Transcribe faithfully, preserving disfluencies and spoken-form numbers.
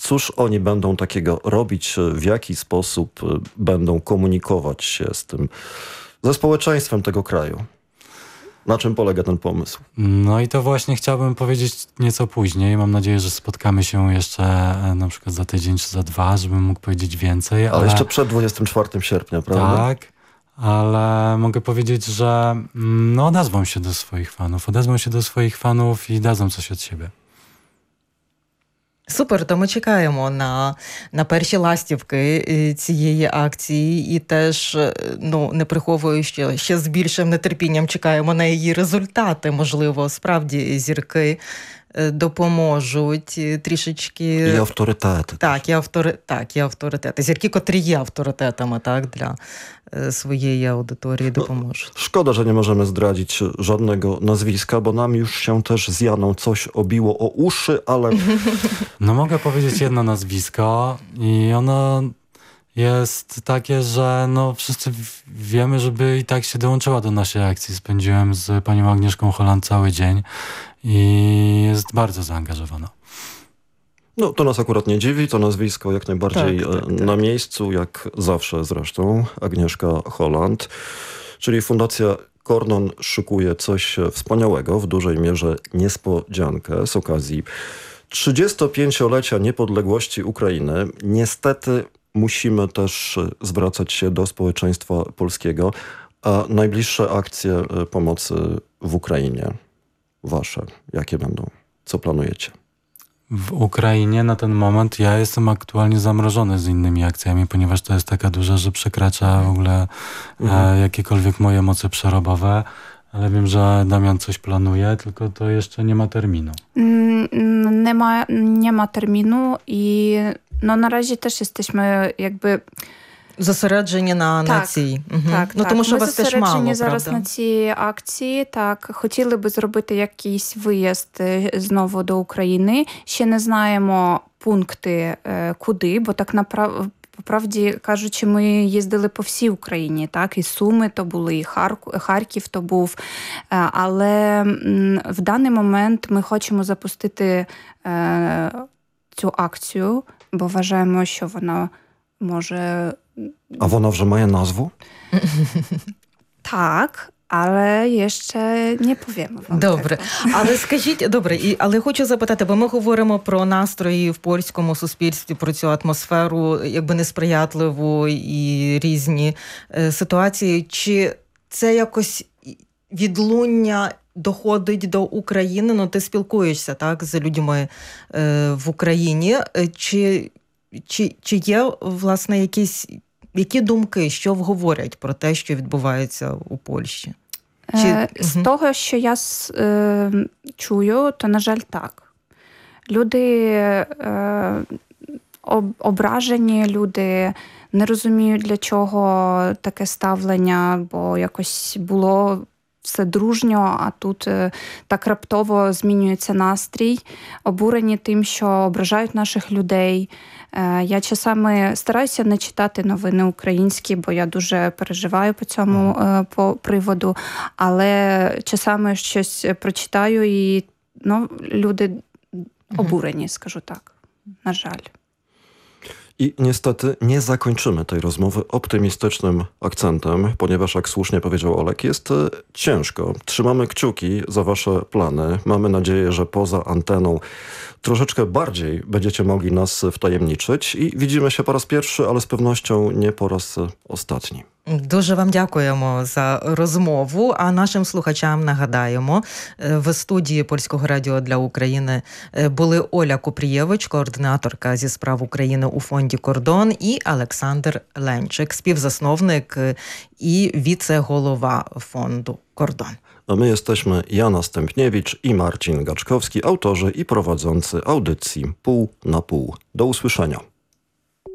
Cóż oni będą takiego robić, w jaki sposób będą komunikować się z tym, ze społeczeństwem tego kraju? Na czym polega ten pomysł? No i to właśnie chciałbym powiedzieć nieco później. Mam nadzieję, że spotkamy się jeszcze na przykład za tydzień czy za dwa, żebym mógł powiedzieć więcej. Ale, ale jeszcze przed dwudziestego czwartego sierpnia, prawda? Tak, ale mogę powiedzieć, że no, odezwą się do swoich fanów. Odezwą się do swoich fanów i dadzą coś od siebie. Супер, то ми чекаємо на, на перші ластівки цієї акції і теж, ну, не приховую, що ще з більшим нетерпінням чекаємо на її результати. Можливо, справді зірки допоможуть трішечки... І авторитети. Так, і, автори... так, і авторитети. Зірки, котрі є авторитетами, так, для swojej auditorii допоможуть. No, szkoda, że nie możemy zdradzić żadnego nazwiska, bo nam już się też z Janą coś obiło o uszy, ale... No mogę powiedzieć jedno nazwisko i ono jest takie, że no wszyscy wiemy, żeby i tak się dołączyła do naszej akcji. Spędziłem z panią Agnieszką Holland cały dzień i jest bardzo zaangażowana. No, to nas akurat nie dziwi, to nazwisko jak najbardziej tak, tak, tak. na miejscu, jak zawsze zresztą, Agnieszka Holland. Czyli Fundacja Kordon szykuje coś wspaniałego, w dużej mierze niespodziankę z okazji trzydziestopięciolecia niepodległości Ukrainy. Niestety musimy też zwracać się do społeczeństwa polskiego, a najbliższe akcje pomocy w Ukrainie, wasze, jakie będą? Co planujecie? W Ukrainie na ten moment ja jestem aktualnie zamrożony z innymi akcjami, ponieważ to jest taka duża, że przekracza w ogóle mhm. e, jakiekolwiek moje moce przerobowe. Ale wiem, że Damian coś planuje, tylko to jeszcze nie ma terminu. Nie ma, nie ma terminu i no na razie też jesteśmy jakby... Зосереджені на, так, на цій. Угу. Так, ну, так. тому що Ми вас теж мало, зосереджені зараз правда? на цій акції. Так, хотіли би зробити якийсь виїзд знову до України. Ще не знаємо пункти, куди, бо так направ... по правді кажучи, ми їздили по всій Україні. Так, і Суми то були, і Харків то був. Але в даний момент ми хочемо запустити цю акцію, бо вважаємо, що вона може... A wona вже має назву? Так, але я ще не повім вам. Добре. Але скажіть, добре, і, але хочу запитати, бо ми говоримо про настрої в польському суспільстві, про цю атмосферу, якби несприятливу і різні е, ситуації. Чи це якось відлуння доходить до України? Ну, ти спілкуєшся, так, з людьми е, в Україні. Чи, чи, чи є, власне, якісь... Які думки, що говорять про те, що відбувається у Польщі? Чи... З угу. того, що я е, чую, то, на жаль, так. Люди е, об, ображені, люди не розуміють, для чого таке ставлення, бо якось було все дружньо, а тут е, так раптово змінюється настрій, обурені тим, що ображають наших людей. Я часами стараюся не читати новини українські, бо я дуже переживаю по цьому mm. по приводу, але часами щось прочитаю і ну, люди обурені, скажу так, на жаль. I niestety nie zakończymy tej rozmowy optymistycznym akcentem, ponieważ jak słusznie powiedział Olek, jest ciężko. Trzymamy kciuki za wasze plany. Mamy nadzieję, że poza anteną troszeczkę bardziej będziecie mogli nas wtajemniczyć i widzimy się po raz pierwszy, ale z pewnością nie po raz ostatni. Дуже вам дякуємо за розмову, а нашим слухачам нагадаємо, в студії Польського радіо для України були Оля Купрієвич, координаторка зі справ України у фонді «Кордон», і Олександр Ленчик, співзасновник і віце-голова фонду «Кордон». A my jesteśmy Jana Stępniewicz i Marcin Gaczkowski, autorzy i prowadzący audycji Pół na Pół. Do usłyszenia.